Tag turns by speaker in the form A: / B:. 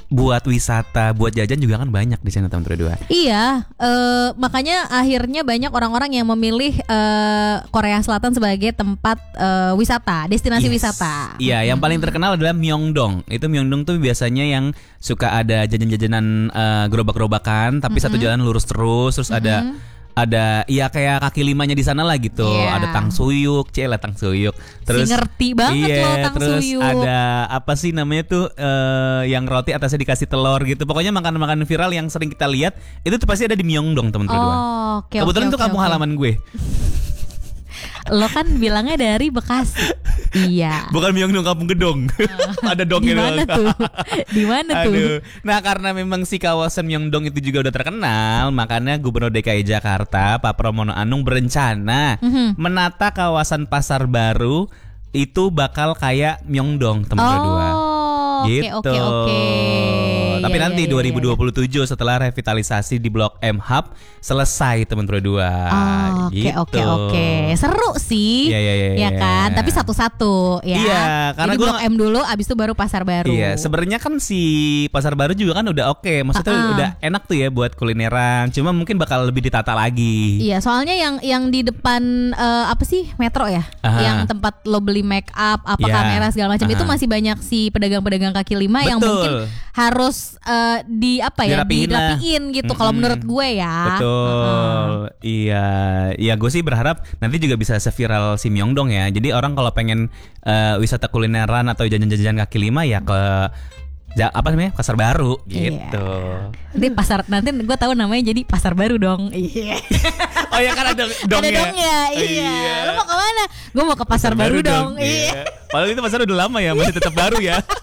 A: buat wisata, buat jajan juga kan banyak di sana teman berdua.
B: Iya, makanya akhirnya banyak orang-orang yang memilih Korea Selatan sebagai tempat wisata, destinasi wisata.
A: Iya, yang paling terkenal adalah Myeongdong. Itu Myeongdong tuh biasanya yang suka ada jajan-jajanan gerobak-gerobakan, tapi satu jalan lurus terus ada ya kayak kaki limanya di sana lah gitu.
B: Yeah.
A: Ada tangsuyuk, tangsuyuk. Terus
B: ngerti banget loh tangsuyuk.
A: Terus ada apa sih namanya tuh yang roti atasnya dikasih telur gitu. Pokoknya makanan-makanan viral yang sering kita lihat itu tuh pasti ada di Myeongdong teman berdua. Kebetulan itu kampung halaman gue.
B: Lo kan bilangnya dari Bekasi. Iya.
A: Bukan Myeongdong Kampung Gedong. Ada dongnya.
B: Di mana tuh?
A: Nah, karena memang si kawasan Myeongdong itu juga udah terkenal, makanya Gubernur DKI Jakarta Pak Pramono Anung berencana menata kawasan Pasar Baru itu bakal kayak Myeongdong teman berdua. Gitu.
B: Oke.
A: Tapi nanti 2027 setelah revitalisasi di Blok M Hub selesai teman berdua.
B: Oke. Seru sih.
A: Iya
B: kan. Tapi satu-satu ya.
A: Iya, karena
B: jadi Blok M dulu, abis itu baru Pasar Baru.
A: Iya, sebenarnya kan si Pasar Baru juga kan udah oke. Maksudnya udah enak tuh ya buat kulineran. Cuma mungkin bakal lebih ditata lagi.
B: Iya, soalnya yang di depan apa sih Metro ya, yang tempat lo beli make up, kamera segala macam itu masih banyak si pedagang-pedagang kaki lima yang mungkin harus dirapiin gitu. Kalau menurut gue ya.
A: Betul. Iya, gue sih berharap nanti juga bisa seviral si Myeongdong ya. Jadi orang kalau pengen wisata kulineran atau jajan-jajan kaki lima ya ke Pasar Baru gitu.
B: Nanti gue tahu namanya jadi Pasar Baru dong. Iya.
A: Oh ya kan ada dongnya.
B: Ada dongnya. Iya. Lo mau ke mana? Gue mau ke Pasar Baru dong. Iya.
A: Padahal itu pasar udah lama ya, masih tetap baru ya.